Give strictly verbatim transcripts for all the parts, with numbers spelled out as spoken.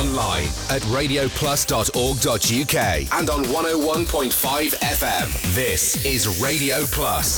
online at radio plus dot org dot u k and on one oh one point five F M. This is Radio Plus.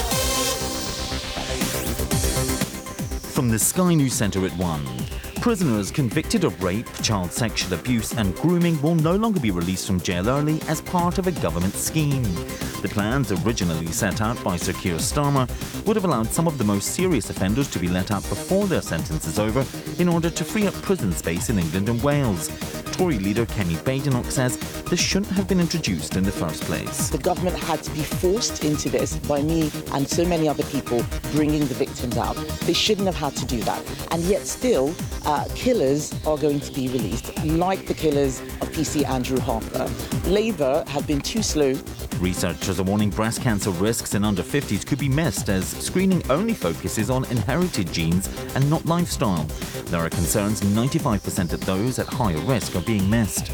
From the Sky News Centre at one. Prisoners convicted of rape, child sexual abuse and grooming will no longer be released from jail early as part of a government scheme. The plans, originally set out by Sir Keir Starmer, would have allowed some of the most serious offenders to be let out before their sentence is over in order to free up prison space in England and Wales. Tory leader Kemi Badenoch says this shouldn't have been introduced in the first place. The government had to be forced into this by me and so many other people bringing the victims out. They shouldn't have had to do that. And yet still, uh, killers are going to be released, like the killers of P C Andrew Harper. Labour have been too slow. Researchers are warning breast cancer risks in under fifties could be missed as screening only focuses on inherited genes and not lifestyle. There are concerns ninety-five percent of those at higher risk are being missed.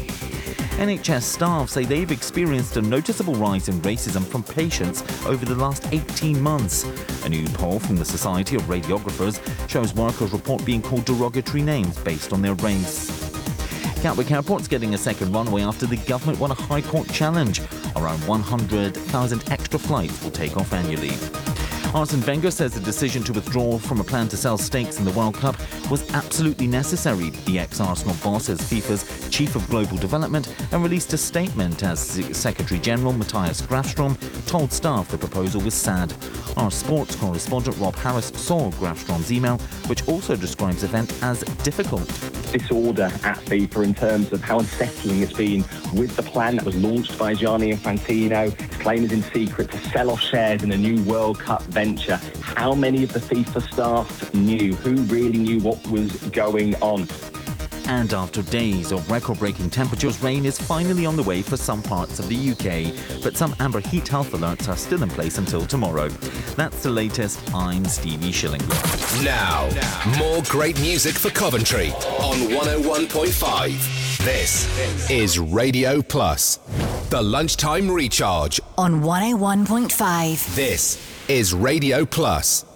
N H S staff say they've experienced a noticeable rise in racism from patients over the last eighteen months. A new poll from the Society of Radiographers shows workers report being called derogatory names based on their race. Gatwick Airport's getting a second runway after the government won a High Court challenge. Around one hundred thousand extra flights will take off annually. Arsene Wenger says the decision to withdraw from a plan to sell stakes in the World Cup was absolutely necessary. The ex-Arsenal boss is FIFA's Chief of Global Development and released a statement as Secretary-General Matthias Grafstrom told staff the proposal was sad. Our sports correspondent Rob Harris saw Grafstrom's email, which also describes the event as difficult. Disorder at FIFA in terms of how unsettling it's been with the plan that was launched by Gianni Infantino. His claim is in secret to sell off shares in a new World Cup venture. How many of the FIFA staff knew? Who really knew what was going on? And after days of record-breaking temperatures, rain is finally on the way for some parts of the U K. But some amber heat health alerts are still in place until tomorrow. That's the latest. I'm Stevie Schillinger. Now, more great music for Coventry on one oh one point five. This is Radio Plus. The Lunchtime Recharge on one oh one point five. This is Radio Plus.